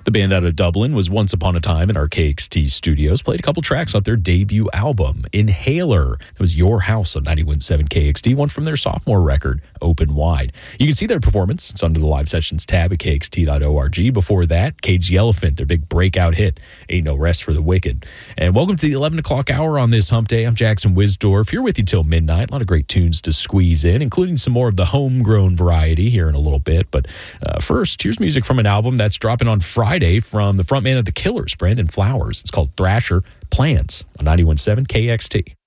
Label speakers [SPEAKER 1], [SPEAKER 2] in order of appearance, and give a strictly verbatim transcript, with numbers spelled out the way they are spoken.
[SPEAKER 1] The band out of Dublin was once upon a time in our K X T studios, played a couple tracks off their debut album, Inhaler. It was Your House on ninety-one point seven K X T, one from their sophomore record, Open Wide. You can see their performance. It's under the live sessions tab at K X T dot org. Before that, Cage the Elephant, their big breakout hit, Ain't No Rest for the Wicked. And welcome to the eleven o'clock hour on this hump day. I'm Jackson Wisdorf, here with you till midnight. A lot of great tunes to squeeze in, including some more of the homegrown variety here in a little bit. But uh, first, here's music from an album that's dropping on Friday from the frontman of The Killers, Brandon Flowers. It's called Thrasher Plans on ninety-one point seven K X T.